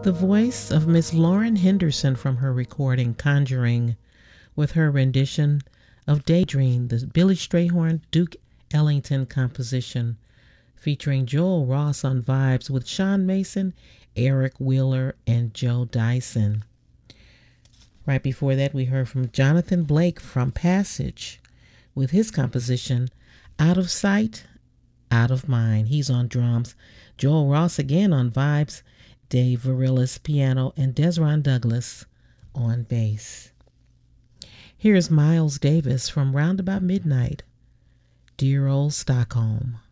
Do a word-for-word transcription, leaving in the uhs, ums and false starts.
The voice of Miss Lauren Henderson from her recording Conjuring, with her rendition of Daydream, the Billy Strayhorn Duke Ellington composition, featuring Joel Ross on vibes with Sean Mason, Eric Wheeler, and Joe Dyson. Right before that, we heard from Jonathan Blake from Passage with his composition Out of Sight, Out of Mind. He's on drums. Joel Ross again on vibes, Dave Varillas piano, and Desron Douglas on bass. Here's Miles Davis from Roundabout Midnight, Dear Old Stockholm.